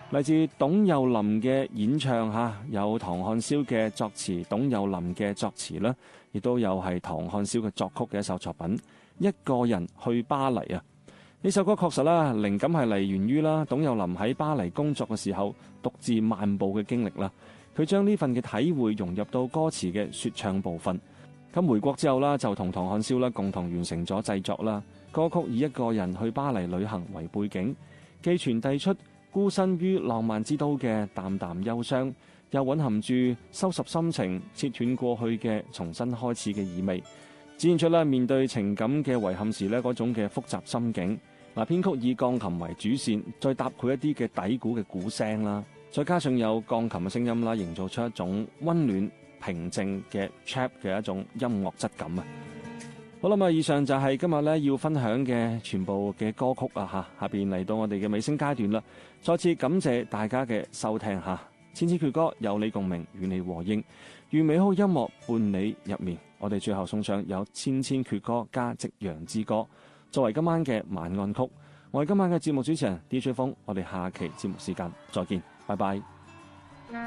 嚟自董又霖嘅演唱嚇，有唐漢霄嘅作詞，董又霖嘅作詞啦，亦都有係唐漢霄嘅作曲嘅一首作品《一個人去巴黎》啊！呢首歌確實啦，靈感係嚟源於啦董又霖喺巴黎工作嘅時候獨自漫步嘅經歷啦。佢將呢份嘅體會融入到歌詞嘅説唱部分。咁回國之後啦，就同唐漢霄啦共同完成咗製作啦。歌曲以一個人去巴黎旅行為背景，既傳遞出孤身於浪漫之都嘅淡淡憂傷，又蘊含住收拾心情、切斷過去嘅重新開始嘅意味，展現出啦面對情感嘅遺憾時呢嗰種嘅複雜心境。嗱，編曲以鋼琴為主線，再搭配一啲嘅底鼓嘅鼓聲啦，再加上有鋼琴嘅聲音啦，營造出一種溫暖平靜嘅 trap 嘅一種音樂質感啊！好啦，咁以上就係今日咧要分享嘅全部嘅歌曲啊！下邊嚟到我哋嘅尾聲階段啦，再次感謝大家嘅收聽嚇。千千闕歌有你共鳴，與你和應，願美好音樂伴你入眠。我哋最後送上有千千闕歌加夕陽之歌，作為今晚嘅晚安曲。我係今晚嘅節目主持人 DJ 風，我哋下期節目時間再見，拜拜。